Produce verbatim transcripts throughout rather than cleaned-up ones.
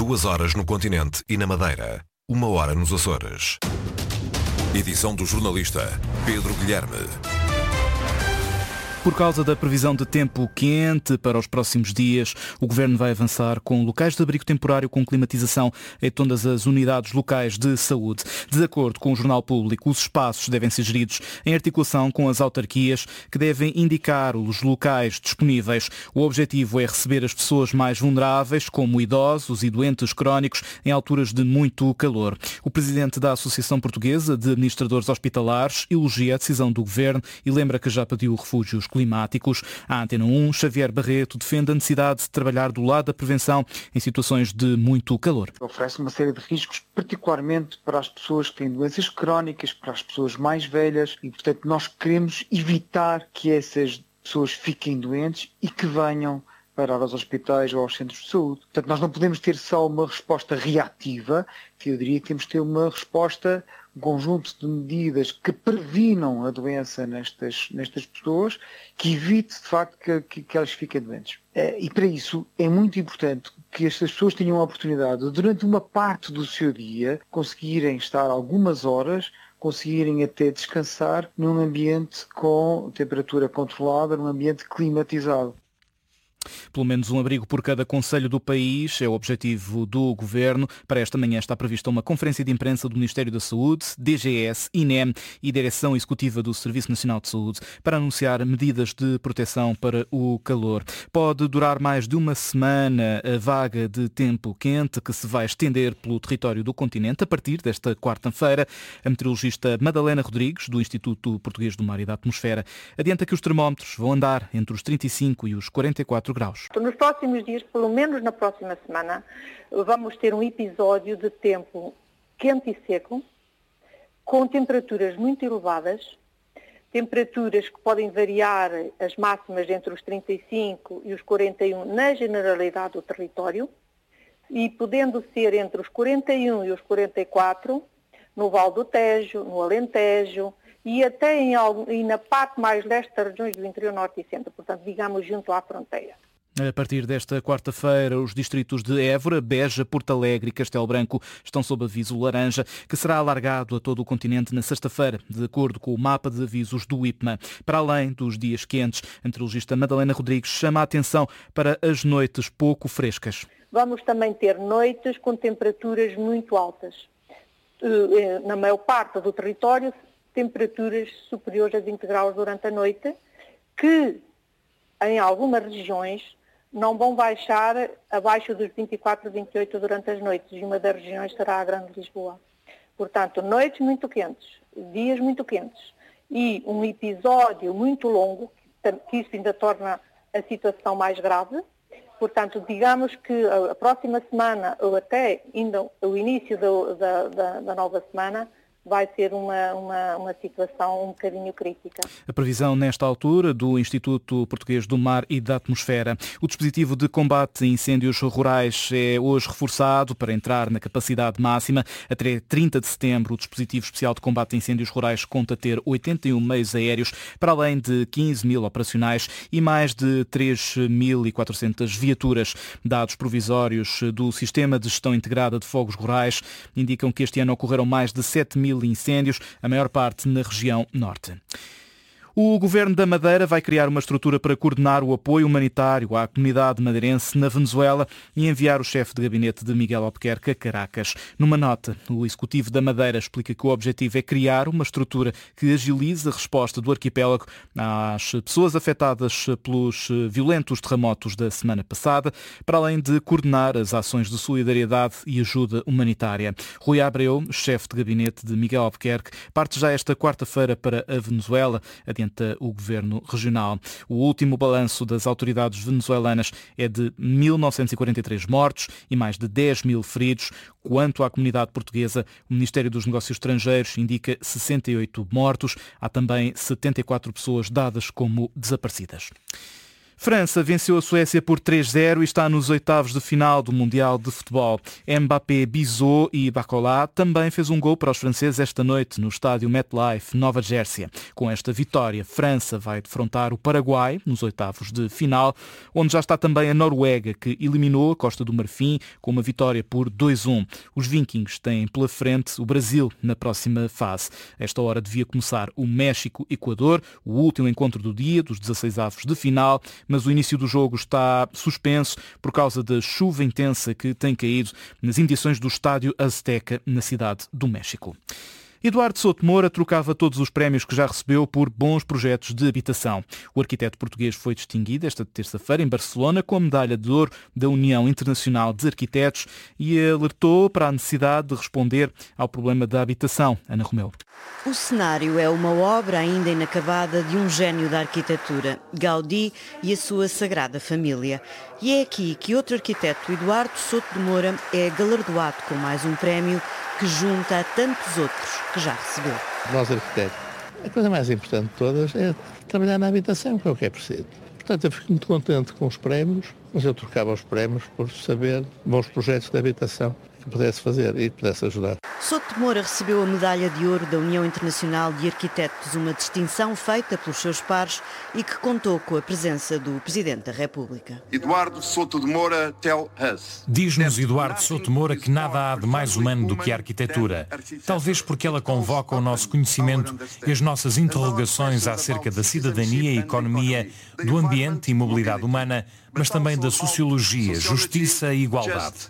Duas horas no continente e na Madeira. Uma hora nos Açores. Edição do jornalista Pedro Guilherme. Por causa da previsão de tempo quente para os próximos dias, o Governo vai avançar com locais de abrigo temporário com climatização em todas as unidades locais de saúde. De acordo com o Jornal Público, os espaços devem ser geridos em articulação com as autarquias, que devem indicar os locais disponíveis. O objetivo é receber as pessoas mais vulneráveis, como idosos e doentes crónicos, em alturas de muito calor. O presidente da Associação Portuguesa de Administradores Hospitalares elogia a decisão do Governo e lembra que já pediu refúgios climáticos. A Antena um, Xavier Barreto, defende a necessidade de trabalhar do lado da prevenção em situações de muito calor. Oferece uma série de riscos, particularmente para as pessoas que têm doenças crónicas, para as pessoas mais velhas, e portanto nós queremos evitar que essas pessoas fiquem doentes e que venham parar aos hospitais ou aos centros de saúde. Portanto, nós não podemos ter só uma resposta reativa, que eu diria que temos que ter uma resposta, um conjunto de medidas que previnam a doença nestas, nestas pessoas, que evite, de facto, que, que, que elas fiquem doentes. E para isso é muito importante que estas pessoas tenham a oportunidade de, durante uma parte do seu dia, conseguirem estar algumas horas, conseguirem até descansar num ambiente com temperatura controlada, num ambiente climatizado. Pelo menos um abrigo por cada concelho do país é o objetivo do Governo. Para esta manhã está prevista uma conferência de imprensa do Ministério da Saúde, D G S, I N E M e Direção Executiva do Serviço Nacional de Saúde para anunciar medidas de proteção para o calor. Pode durar mais de uma semana a vaga de tempo quente que se vai estender pelo território do continente a partir desta quarta-feira. A meteorologista Madalena Rodrigues, do Instituto Português do Mar e da Atmosfera, adianta que os termómetros vão andar entre os trinta e cinco e os quarenta e quatro graus. Nos próximos dias, pelo menos na próxima semana, vamos ter um episódio de tempo quente e seco, com temperaturas muito elevadas, temperaturas que podem variar as máximas entre os trinta e cinco e os quarenta e um na generalidade do território, e podendo ser entre os quarenta e um e os quarenta e quatro no Val do Tejo, no Alentejo, e até em, e na parte mais leste das regiões do interior norte e centro, portanto, digamos, junto à fronteira. A partir desta quarta-feira, os distritos de Évora, Beja, Porto Alegre e Castelo Branco estão sob aviso laranja, que será alargado a todo o continente na sexta-feira, de acordo com o mapa de avisos do I P M A. Para além dos dias quentes, a meteorologista Madalena Rodrigues chama a atenção para as noites pouco frescas. Vamos também ter noites com temperaturas muito altas. Na maior parte do território, temperaturas superiores a vinte graus durante a noite, que em algumas regiões não vão baixar abaixo dos vinte e quatro, vinte e oito durante as noites, e uma das regiões será a Grande Lisboa. Portanto, noites muito quentes, dias muito quentes e um episódio muito longo, que isso ainda torna a situação mais grave. Portanto, digamos que a próxima semana, ou até ainda o início da, da, da, da nova semana, vai ser uma, uma, uma situação um bocadinho crítica. A previsão nesta altura do Instituto Português do Mar e da Atmosfera. O dispositivo de combate a incêndios rurais é hoje reforçado para entrar na capacidade máxima. Até trinta de setembro, o dispositivo especial de combate a incêndios rurais conta ter oitenta e um meios aéreos, para além de quinze mil operacionais e mais de três mil e quatrocentas viaturas. Dados provisórios do Sistema de Gestão Integrada de Fogos Rurais indicam que este ano ocorreram mais de sete mil incêndios, a maior parte na região norte. O Governo da Madeira vai criar uma estrutura para coordenar o apoio humanitário à comunidade madeirense na Venezuela e enviar o chefe de gabinete de Miguel Albuquerque a Caracas. Numa nota, o Executivo da Madeira explica que o objetivo é criar uma estrutura que agilize a resposta do arquipélago às pessoas afetadas pelos violentos terremotos da semana passada, para além de coordenar as ações de solidariedade e ajuda humanitária. Rui Abreu, chefe de gabinete de Miguel Albuquerque, parte já esta quarta-feira para a Venezuela, adianta o Governo Regional. O último balanço das autoridades venezuelanas é de mil novecentos e quarenta e três mortos e mais de dez mil feridos. Quanto à comunidade portuguesa, o Ministério dos Negócios Estrangeiros indica sessenta e oito mortos. Há também setenta e quatro pessoas dadas como desaparecidas. França venceu a Suécia por três a zero e está nos oitavos de final do Mundial de Futebol. Mbappé, Bizot e Barcola também fez um gol para os franceses esta noite no estádio MetLife, Nova Jersey. Com esta vitória, França vai defrontar o Paraguai nos oitavos de final, onde já está também a Noruega, que eliminou a Costa do Marfim com uma vitória por dois a um. Os Vikings têm pela frente o Brasil na próxima fase. A esta hora devia começar o México-Equador, o último encontro do dia, dos dezasseisavos de final, mas o início do jogo está suspenso por causa da chuva intensa que tem caído nas imediações do estádio Azteca, na cidade do México. Eduardo Souto Moura trocava todos os prémios que já recebeu por bons projetos de habitação. O arquiteto português foi distinguido esta terça-feira em Barcelona com a medalha de ouro da União Internacional de Arquitetos e alertou para a necessidade de responder ao problema da habitação. Ana Romeu. O cenário é uma obra ainda inacabada de um gênio da arquitetura, Gaudí e a sua Sagrada Família. E é aqui que outro arquiteto, Eduardo Souto de Moura, é galardoado com mais um prémio que junta a tantos outros que já recebeu. Nós, arquitetos, a coisa mais importante de todas é trabalhar na habitação, que é o que é preciso. Portanto, eu fico muito contente com os prémios, mas eu trocava os prémios por saber bons projetos de habitação que pudesse fazer e que pudesse ajudar. Souto de Moura recebeu a medalha de ouro da União Internacional de Arquitetos, uma distinção feita pelos seus pares e que contou com a presença do Presidente da República. Eduardo Souto de Moura tell us. Diz-nos Eduardo Souto de Moura que nada há de mais humano do que a arquitetura. Talvez porque ela convoca o nosso conhecimento e as nossas interrogações acerca da cidadania e economia, do ambiente e mobilidade humana, mas também da sociologia, justiça e igualdade.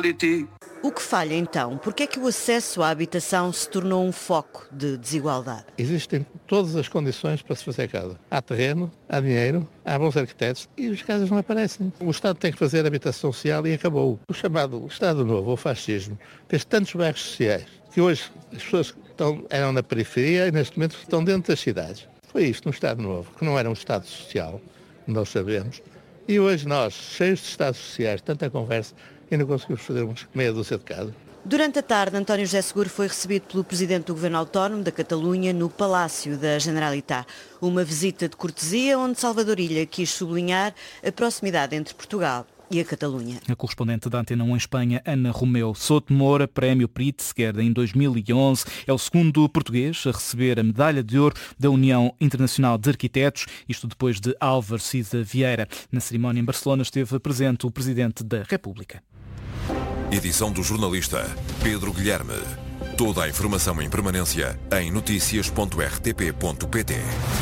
O que falha então? Porque é que o acesso à habitação se tornou um foco de desigualdade? Existem todas as condições para se fazer casa. Há terreno, há dinheiro, há bons arquitetos e as casas não aparecem. O Estado tem que fazer habitação social e acabou. O chamado Estado Novo, ou fascismo, fez tantos bairros sociais que hoje as pessoas estão, eram na periferia e neste momento estão dentro das cidades. Foi isto, um Estado Novo, que não era um Estado social, nós sabemos. E hoje nós, cheios de Estados sociais, tanta conversa, ainda conseguimos fazer uns meia dúzia de casa. Durante a tarde, António José Seguro foi recebido pelo Presidente do Governo Autónomo da Catalunha no Palácio da Generalitat. Uma visita de cortesia onde Salvador Ilha quis sublinhar a proximidade entre Portugal e a Catalunha. A correspondente da Antena um em Espanha, Ana Romeu. Souto Moura, prémio Pritzker em dois mil e onze, é o segundo português a receber a medalha de ouro da União Internacional de Arquitetos, isto depois de Álvaro Siza Vieira. Na cerimónia em Barcelona esteve presente o Presidente da República. Edição do jornalista Pedro Guilherme. Toda a informação em permanência em notícias ponto r t p ponto p t.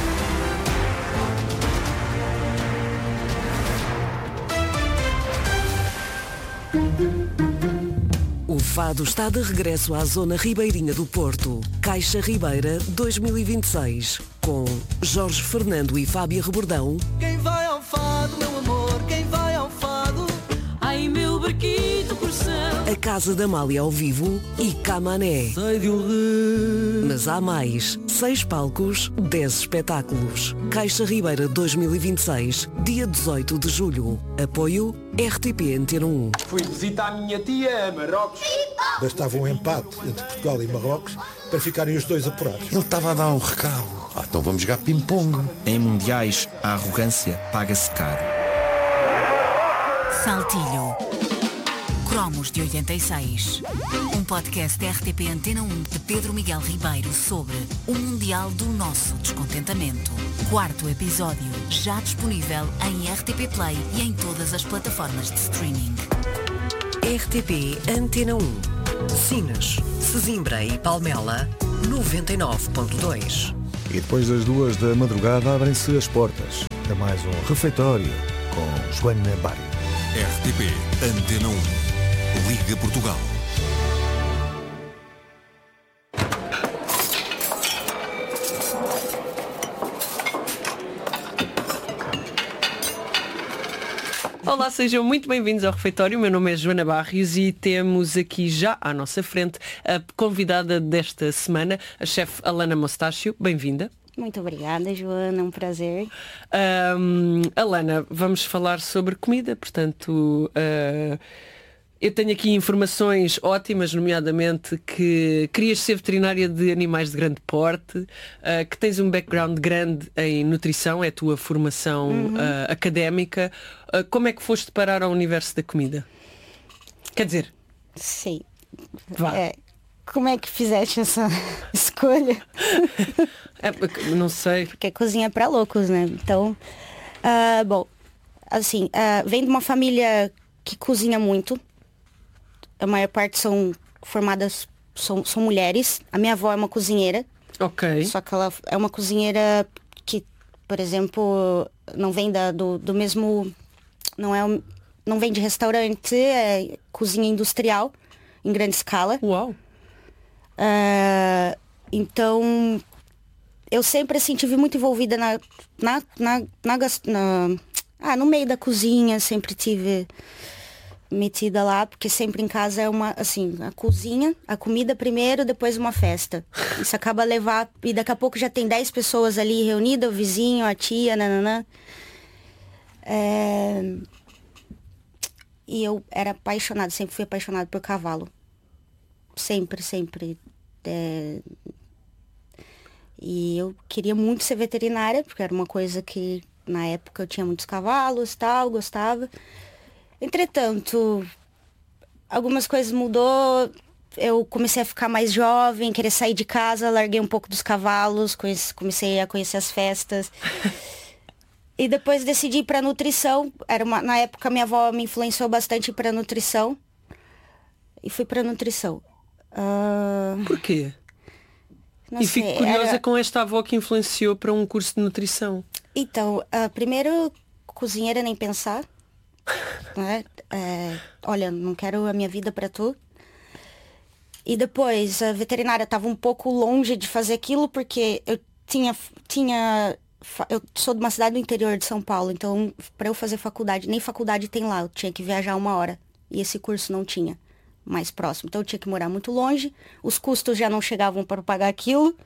O fado está de regresso à zona ribeirinha do Porto. Caixa Ribeira dois mil e vinte e seis. Com Jorge Fernando e Fábia Rebordão. Quem vai ao fado, meu amor, quem vai ao fado? Ai, meu barquito coração. A Casa da Amália ao vivo e Camané. Sei de um rio. Mas há mais. Seis palcos, dez espetáculos. Caixa Ribeira dois mil e vinte e seis, dia dezoito de julho. Apoio R T P Antena um. Fui visitar a minha tia a Marrocos. Bastava um empate entre Portugal e Marrocos para ficarem os dois apurados. Ele estava a dar um recado. Ah, então vamos jogar ping-pong. Em mundiais, a arrogância paga-se caro. Saltilho. Cromos de oitenta e seis. Um podcast da R T P Antena um de Pedro Miguel Ribeiro sobre o Mundial do Nosso Descontentamento. Quarto episódio, já disponível em R T P Play e em todas as plataformas de streaming. R T P Antena um. Sines, Sesimbra e Palmela, noventa e nove ponto dois. E depois das duas da madrugada abrem-se as portas a mais um refeitório com Joana Bário. R T P Antena um. Liga Portugal. Olá, sejam muito bem-vindos ao refeitório. O meu nome é Joana Barrios e temos aqui já à nossa frente a convidada desta semana, a chefe Alana Mostácio. Bem-vinda. Muito obrigada, Joana, é um prazer. Um, Alana, vamos falar sobre comida, portanto, uh, Eu tenho aqui informações ótimas, nomeadamente que querias ser veterinária de animais de grande porte, uh, que tens um background grande em nutrição, é a tua formação Uhum. uh, académica. Uh, como é que foste parar ao universo da comida? Quer dizer... Sim. Vá. É, como é que fizeste essa escolha? É, não sei. Porque cozinha é para loucos, né? Então, ah, bom, assim, ah, vem de uma família que cozinha muito. A maior parte são formadas, são, são mulheres. A minha avó é uma cozinheira. Ok. Só que ela é uma cozinheira que, por exemplo, não vem da, do, do mesmo... Não, é, um- não vem de restaurante, é cozinha industrial, em grande escala. Uau! Ah, então, eu sempre assim, tive muito envolvida na, na, na, na, gas- na- ah, no meio da cozinha, sempre tive metida lá, porque sempre em casa é uma, assim, a cozinha, a comida primeiro, depois uma festa. Isso acaba a levar, e daqui a pouco já tem dez pessoas ali reunidas, o vizinho, a tia, nananã. É... E eu era apaixonada, sempre fui apaixonada por cavalo. Sempre, sempre. É... E eu queria muito ser veterinária, porque era uma coisa que na época eu tinha muitos cavalos e tal, gostava. Entretanto, algumas coisas mudou, eu comecei a ficar mais jovem, querer sair de casa, larguei um pouco dos cavalos, conheci- comecei a conhecer as festas. E depois decidi ir para nutrição. Era uma, na época minha avó me influenciou bastante para nutrição. E fui para nutrição. Ah, Por quê? não E sei, fico curiosa era- com esta avó que influenciou para um curso de nutrição. Então, ah, primeiro, cozinheira nem pensar. Né? É, olha, não quero a minha vida para tu. E depois, a veterinária estava um pouco longe de fazer aquilo, porque eu tinha, tinha... fa- Eu sou de uma cidade do interior de São Paulo, então para eu fazer faculdade, nem faculdade tem lá, eu tinha que viajar uma hora. E esse curso não tinha mais próximo. Então eu tinha que morar muito longe, os custos já não chegavam para pagar aquilo.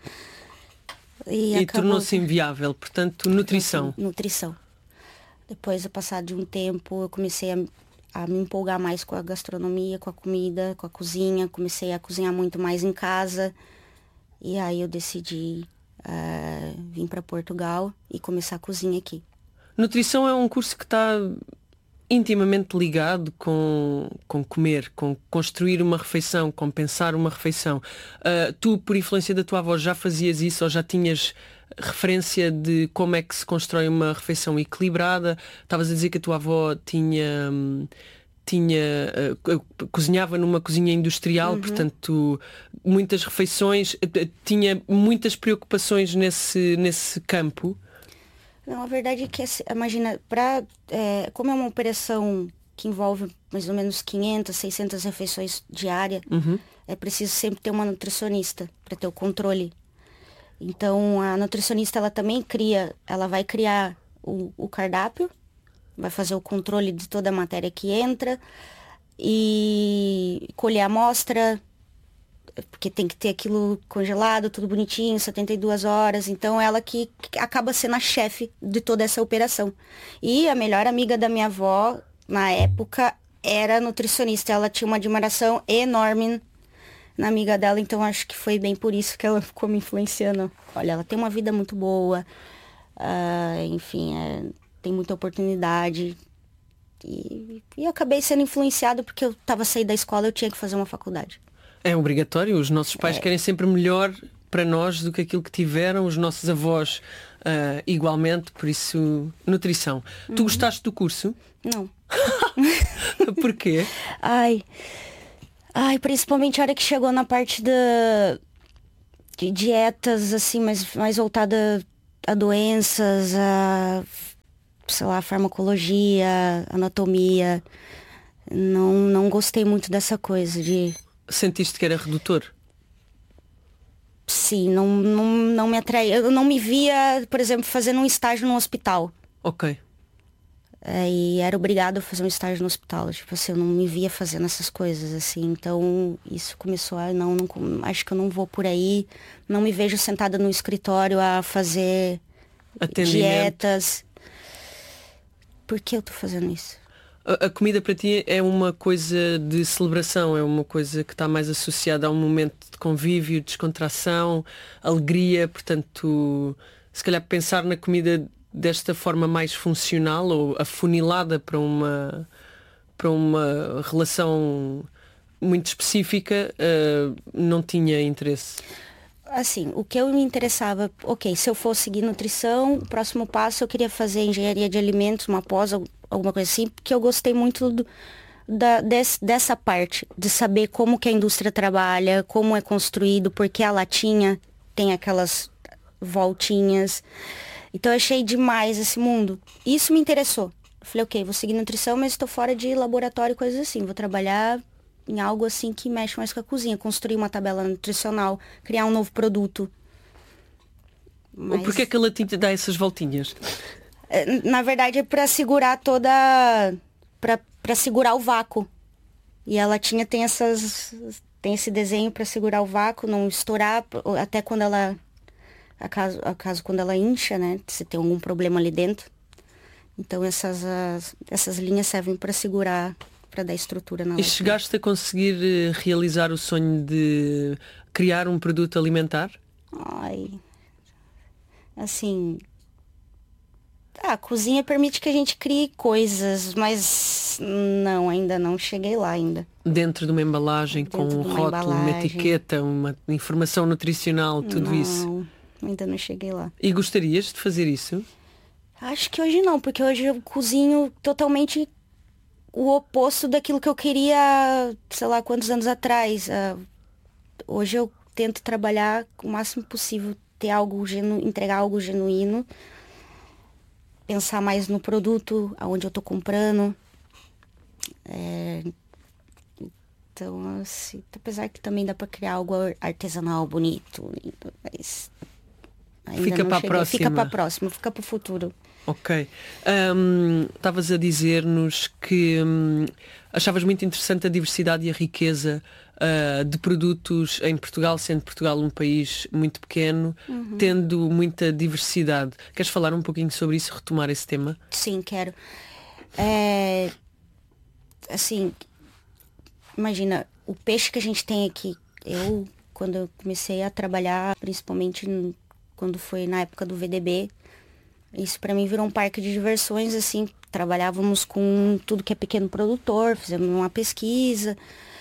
E, E, acabou- tornou-se inviável, portanto, nutrição. Nutrição. Depois, a passar de um tempo, eu comecei a, a me empolgar mais com a gastronomia, com a comida, com a cozinha. Comecei a cozinhar muito mais em casa. E aí eu decidi eh, vir para Portugal e começar a cozinha aqui. Nutrição é um curso que está intimamente ligado com, com comer, com construir uma refeição, com pensar uma refeição. Ah, tu, por influência da tua avó, já fazias isso ou já tinhas referência de como é que se constrói uma refeição equilibrada? Estavas a dizer que a tua avó tinha... hum, tinha ah, co- cozinhava numa cozinha industrial, Uhum. portanto muitas refeições, eh, tinha muitas preocupações nesse, nesse campo. Não, a verdade é que, assim, imagina, pra, é, como é uma operação que envolve mais ou menos quinhentas, seiscentas refeições diárias, Uhum. é preciso sempre ter uma nutricionista para ter o controle. Então, a nutricionista, ela também cria, ela vai criar o, o cardápio, vai fazer o controle de toda a matéria que entra e colher a amostra, porque tem que ter aquilo congelado, tudo bonitinho, setenta e duas horas. Então, ela que que acaba sendo a chefe de toda essa operação. E a melhor amiga da minha avó, na época, era nutricionista. Ela tinha uma admiração enorme na amiga dela, então acho que foi bem por isso que ela ficou me influenciando. Olha, ela tem uma vida muito boa, ah, enfim, é, tem muita oportunidade. E, e eu acabei sendo influenciada porque eu estava saindo da escola, eu tinha que fazer uma faculdade. É obrigatório, os nossos pais É. querem sempre melhor para nós do que aquilo que tiveram, os nossos avós ah, igualmente, por isso, nutrição. Tu Uhum. gostaste do curso? Não. Porquê? Ai, ai, principalmente a hora que chegou na parte da, de dietas, assim, mais, mais voltada a doenças, a, sei lá, farmacologia, anatomia. Não, não gostei muito dessa coisa de... Sentiste que era redutor? Sim, não, não, não me atraía. Eu não me via, por exemplo, fazendo um estágio no hospital. Ok. É, e era obrigado a fazer um estágio no hospital. Tipo assim, eu não me via fazendo essas coisas, assim. Então, isso começou a... Não, não, acho que eu não vou por aí. Não me vejo sentada no escritório a fazer Atendimento. dietas. Por que eu tô fazendo isso? A, a comida para ti é uma coisa de celebração, é uma coisa que está mais associada a um momento de convívio, descontração, alegria, portanto, se calhar pensar na comida desta forma mais funcional ou afunilada para uma, para uma relação muito específica, uh, não tinha interesse. Assim, o que eu me interessava, ok, se eu for seguir nutrição, o próximo passo eu queria fazer engenharia de alimentos, uma pós, alguma coisa assim, porque eu gostei muito do, da, des, dessa parte, de saber como que a indústria trabalha, como é construído, porque a latinha tem aquelas voltinhas. Então eu achei demais esse mundo. Isso me interessou. Eu falei, ok, vou seguir nutrição, mas estou fora de laboratório e coisas assim, vou trabalhar em algo assim que mexe mais com a cozinha, construir uma tabela nutricional, criar um novo produto. Mas... Por que é que a latinha dá essas voltinhas? Na verdade é para segurar toda... para segurar o vácuo. E a latinha tem essas... tem esse desenho para segurar o vácuo, não estourar, até quando ela... acaso, acaso quando ela incha, né? Se tem algum problema ali dentro. Então essas, as, essas linhas servem para segurar... para dar estrutura na latinha. E chegaste a conseguir realizar o sonho de criar um produto alimentar? Ai, assim, a cozinha permite que a gente crie coisas, mas não, ainda não cheguei lá ainda. Dentro de uma embalagem, Dentro com um uma rótulo, embalagem. Uma etiqueta, uma informação nutricional, tudo não, isso? Não, ainda não cheguei lá. E gostarias de fazer isso? Acho que hoje não, porque hoje eu cozinho totalmente o oposto daquilo que eu queria, sei lá, quantos anos atrás. Uh, hoje eu tento trabalhar o máximo possível, ter algo genu... entregar algo genuíno, pensar mais no produto, aonde eu tô comprando. É... Então, assim, apesar que também dá para criar algo artesanal, bonito, mas ainda fica para a próxima. Fica para a próxima, fica para o futuro. Ok. Estavas um, a dizer-nos que um, achavas muito interessante a diversidade e a riqueza uh, de produtos em Portugal, sendo Portugal um país muito pequeno, uhum. tendo muita diversidade. Queres falar um pouquinho sobre isso, retomar esse tema? Sim, quero. É, assim, imagina, o peixe que a gente tem aqui, eu, quando eu comecei a trabalhar, principalmente quando foi na época do V D B, isso para mim virou um parque de diversões, assim, trabalhávamos com tudo que é pequeno produtor, fizemos uma pesquisa.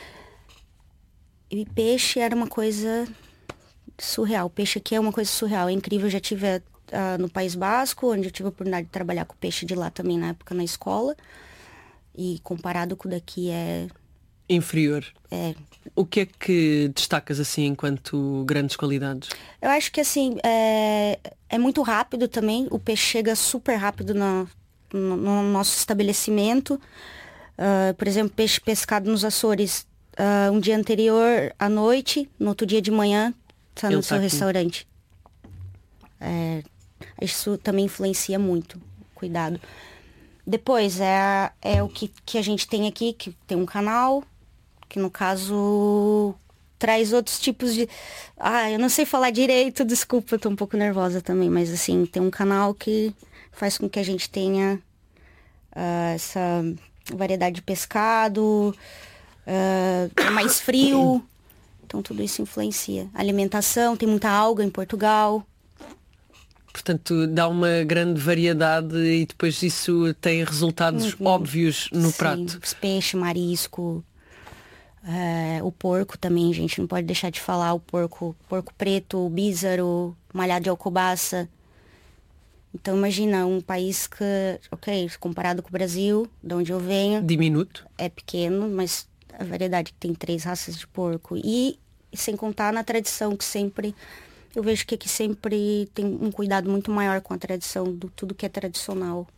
E peixe era uma coisa surreal. Peixe aqui é uma coisa surreal, é incrível. Eu já tive uh, no País Basco, onde eu tive a oportunidade de trabalhar com peixe de lá também na época na escola. E comparado com o daqui é... inferior. É. O que é que destacas assim enquanto grandes qualidades? Eu acho que assim, é, é muito rápido também. O peixe chega super rápido no, no, no nosso estabelecimento. Uh, por exemplo, peixe pescado nos Açores, uh, um dia anterior à noite, no outro dia de manhã, está no seu restaurante. É, isso também influencia muito. Cuidado. Depois, é, é o que, que a gente tem aqui, que tem um canal, que no caso traz outros tipos de... Ah, eu não sei falar direito, desculpa, eu tô um pouco nervosa também, mas assim, tem um canal que faz com que a gente tenha uh, essa variedade de pescado, uh, é mais frio, então tudo isso influencia. Alimentação, tem muita alga em Portugal. Portanto, dá uma grande variedade e depois isso tem resultados uhum. óbvios no Sim, prato. Peixe, marisco, uh, o porco também, gente, não pode deixar de falar. O porco, porco preto, o bízaro, malhado de alcobaça. Então imagina, um país que, ok, comparado com o Brasil, de onde eu venho... Diminuto. É pequeno, mas a variedade que tem três raças de porco. E sem contar na tradição que sempre... Eu vejo que aqui sempre tem um cuidado muito maior com a tradição, do tudo que é tradicional.